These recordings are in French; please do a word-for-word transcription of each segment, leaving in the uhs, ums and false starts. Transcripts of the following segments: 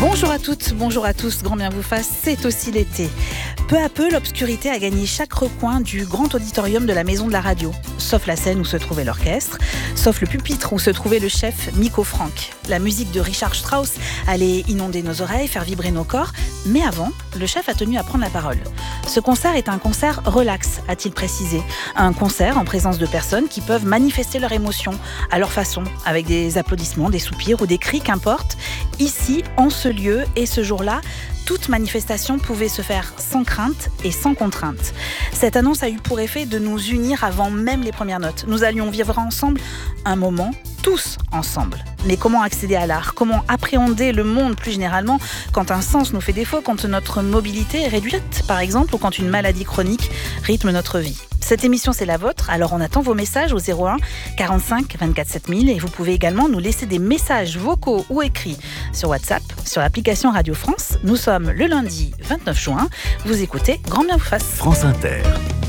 Bonjour à toutes, bonjour à tous, grand bien vous fasse, c'est aussi l'été. Peu à peu, l'obscurité a gagné chaque recoin du grand auditorium de la maison de la radio. Sauf la scène où se trouvait l'orchestre, sauf le pupitre où se trouvait le chef Miko Franck. La musique de Richard Strauss allait inonder nos oreilles, faire vibrer nos corps. Mais avant, le chef a tenu à prendre la parole. Ce concert est un concert relax, a-t-il précisé. Un concert en présence de personnes qui peuvent manifester leurs émotions à leur façon, avec des applaudissements, des soupirs ou des cris, qu'importe. Ici, en ce lieu et ce jour-là, toute manifestation pouvait se faire sans crainte et sans contrainte. Cette annonce a eu pour effet de nous unir avant même les premières notes. Nous allions vivre ensemble un moment, tous ensemble. Mais comment accéder à l'art ? Comment appréhender le monde plus généralement quand un sens nous fait défaut, quand notre mobilité est réduite, par exemple, ou quand une maladie chronique rythme notre vie ? Cette émission, c'est la vôtre, alors on attend vos messages au zéro un quarante-cinq vingt-quatre sept mille et vous pouvez également nous laisser des messages vocaux ou écrits sur WhatsApp, sur l'application Radio France. Nous sommes le lundi vingt-neuf juin, vous écoutez Grand bien vous fasse. France Inter.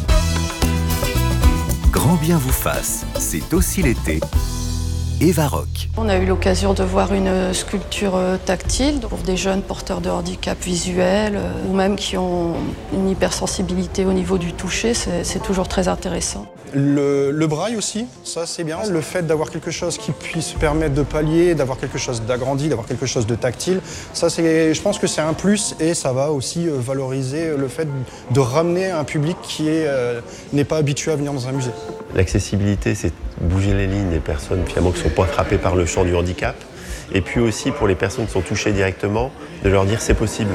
Grand bien vous fasse, c'est aussi l'été. Eva Rock. On a eu l'occasion de voir une sculpture tactile pour des jeunes porteurs de handicap visuel ou même qui ont une hypersensibilité au niveau du toucher, c'est, c'est toujours très intéressant. Le, le braille aussi, ça c'est bien. Le fait d'avoir quelque chose qui puisse permettre de pallier, d'avoir quelque chose d'agrandi, d'avoir quelque chose de tactile, ça c'est, je pense que c'est un plus et ça va aussi valoriser le fait de ramener un public qui est, euh, n'est pas habitué à venir dans un musée. L'accessibilité, c'est bouger les lignes des personnes finalement qui ne sont pas frappées par le champ du handicap. Et puis aussi pour les personnes qui sont touchées directement, de leur dire c'est possible.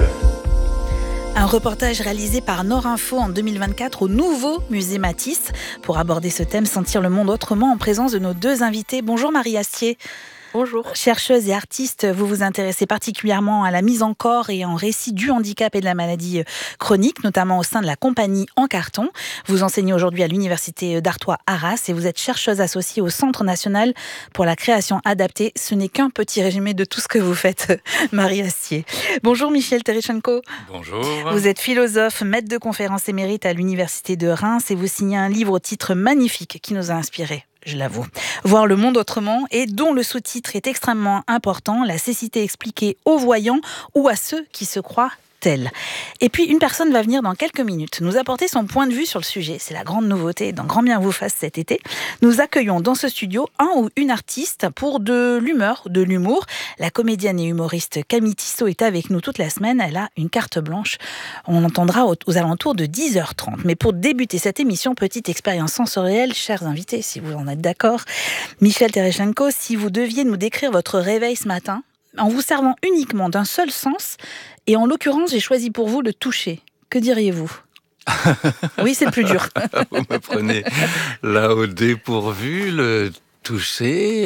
Un reportage réalisé par Nord-Info en deux mille vingt-quatre au nouveau musée Matisse pour aborder ce thème, sentir le monde autrement, en présence de nos deux invités. Bonjour Marie Astier. Bonjour. Chercheuse et artiste, vous vous intéressez particulièrement à la mise en corps et en récit du handicap et de la maladie chronique, notamment au sein de la compagnie En Carton. Vous enseignez aujourd'hui à l'université d'Artois Arras et vous êtes chercheuse associée au Centre national pour la création adaptée. Ce n'est qu'un petit résumé de tout ce que vous faites, Marie Astier. Bonjour Michel Tereschenko. Bonjour. Vous êtes philosophe, maître de conférences émérite à l'université de Reims et vous signez un livre au titre magnifique qui nous a inspirés. Je l'avoue. Voir le monde autrement et dont le sous-titre est extrêmement important, la cécité expliquée aux voyants ou à ceux qui se croient tels. Et puis une personne va venir dans quelques minutes nous apporter son point de vue sur le sujet. C'est la grande nouveauté dans Grand bien vous fasse cet été. Nous accueillons dans ce studio un ou une artiste pour de l'humeur, de l'humour. La comédienne et humoriste Camille Tissot est avec nous toute la semaine. Elle a une carte blanche. On l'entendra aux, aux alentours de dix heures trente. Mais pour débuter cette émission, petite expérience sensorielle, chers invités, si vous en êtes d'accord. Michel Tereschenko, si vous deviez nous décrire votre réveil ce matin, en vous servant uniquement d'un seul sens, et en l'occurrence, j'ai choisi pour vous le toucher. Que diriez-vous ? Oui, c'est le plus dur. Vous me prenez là au dépourvu, le toucher,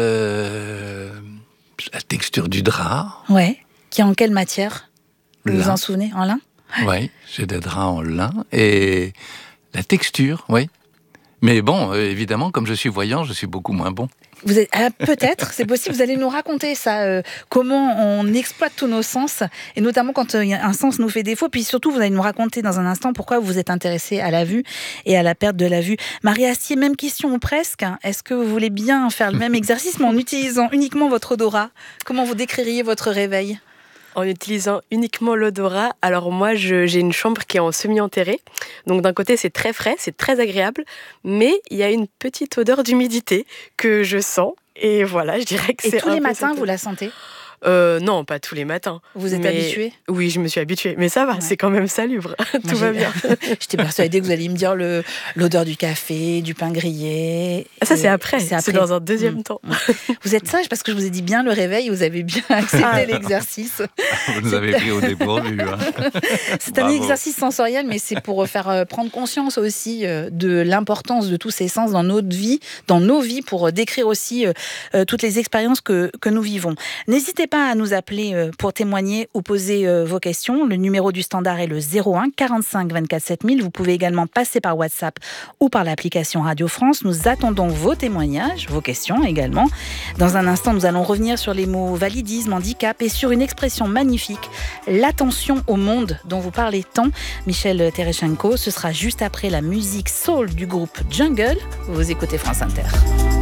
euh, la texture du drap. Ouais. Qui est en quelle matière ? Vous Lin. vous en souvenez ? En lin ? Oui, j'ai des draps en lin. Et la texture, oui. Mais bon, évidemment, comme je suis voyant, je suis beaucoup moins bon. Vous êtes, ah, peut-être, c'est possible, vous allez nous raconter ça, euh, comment on exploite tous nos sens, et notamment quand euh, un sens nous fait défaut, puis surtout vous allez nous raconter dans un instant pourquoi vous vous êtes intéressé à la vue et à la perte de la vue. Marie Astier, même question ou presque, est-ce que vous voulez bien faire le même exercice, mais en utilisant uniquement votre odorat ? Comment vous décririez votre réveil ? En utilisant uniquement l'odorat, alors moi je, j'ai une chambre qui est en semi-enterrée, donc d'un côté c'est très frais, c'est très agréable, mais il y a une petite odeur d'humidité que je sens, et voilà, je dirais que et c'est tous un les peu matins cette... vous la sentez ? Euh, non, pas tous les matins. Vous êtes mais... habituée ? Oui, je me suis habituée. Mais ça va, ouais. C'est quand même salubre. Tout va bien. J'étais persuadée que vous alliez me dire le, l'odeur du café, du pain grillé. Ah, ça, c'est après. c'est après. C'est dans un deuxième mmh. temps. Vous êtes sage parce que je vous ai dit bien le réveil, vous avez bien accepté ah. l'exercice. Vous nous avez pris au dépourvu. Hein. C'est Bravo. Un exercice sensoriel, mais c'est pour faire prendre conscience aussi de l'importance de tous ces sens dans notre vie, dans nos vies, pour décrire aussi toutes les expériences que, que nous vivons. N'hésitez pas à nous appeler pour témoigner ou poser vos questions. Le numéro du standard est le zéro un quarante-cinq vingt-quatre sept mille. Vous pouvez également passer par WhatsApp ou par l'application Radio France. Nous attendons vos témoignages, vos questions également. Dans un instant, nous allons revenir sur les mots validisme, handicap et sur une expression magnifique, l'attention au monde dont vous parlez tant. Michel Tereschenko, ce sera juste après la musique soul du groupe Jungle. Vous écoutez France Inter.